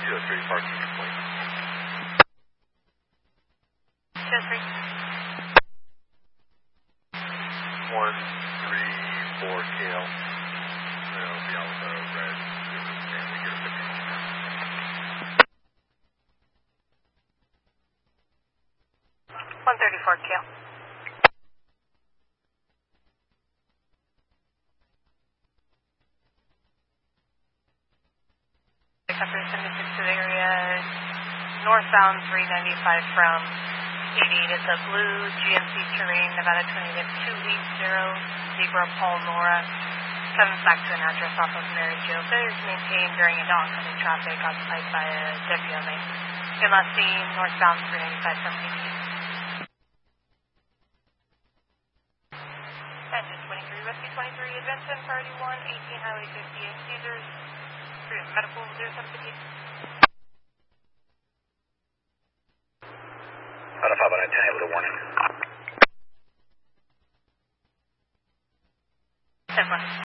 203, parking complete. 203. 134 KL. It'll be out with the red. And we get a 50. 134 KL. After 76 to the area, northbound 395 from 88 is a blue GMC Terrain, Nevada 28280, Zebra Paul Nora, comes back to an address off of Mary Jo. Failure is maintained during an oncoming traffic occupied by a WMA. You're last seen northbound 395 from 88. Engine 23, Rescue 23, Adventure, Priority 1, 18 Highway 58, Caesars, medical 078. Out of 510, with a warning. 10 plus.